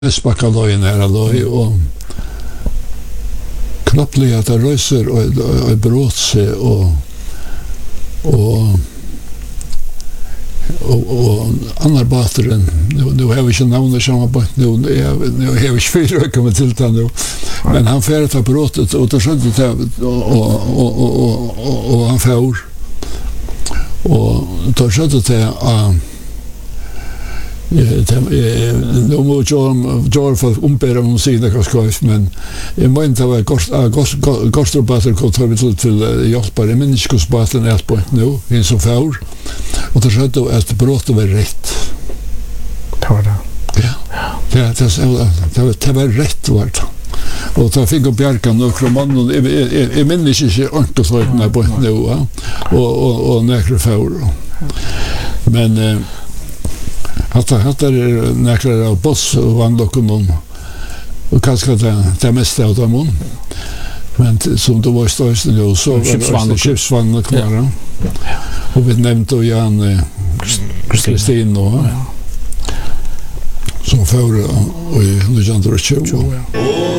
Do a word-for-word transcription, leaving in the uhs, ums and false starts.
Spakkaløyen her aløy, og knapplig at det røyser og, og, og brått seg, og og og, og andre bateren, nu, nu har vi ikke navnet som har bort, nu, nu har vi ikke fyra kommet til det nu, men han færre til bråttet, og det skjønte det, og, og, og, og, og, og han fær, og det skjønte det, uh, nu må Joel få ombære om sine kaskøys, men jeg mener det var Gostrup-bater kom til til til hjelper. Jeg minner ikke hvordan baten er på nå, en som fær, og det skjedde at bråttet var rett. Det var det. Ja, det, det, det, var, det var rett, var det. Og da fikk jeg bjerken nok fra mannen, jeg, jeg, jeg minner ikke ankelsløytene på nå, ja, og, og, og nekre fær. Men eh, Hatta hatta er nekrar av boss og vannlokken om, og kanskje det, det meste av dem om. Men som det var i størsten jo, så var det skipsvannlokken ja. Og vi nevnte jo Jan Kristin og som fører i nittenhundratjue.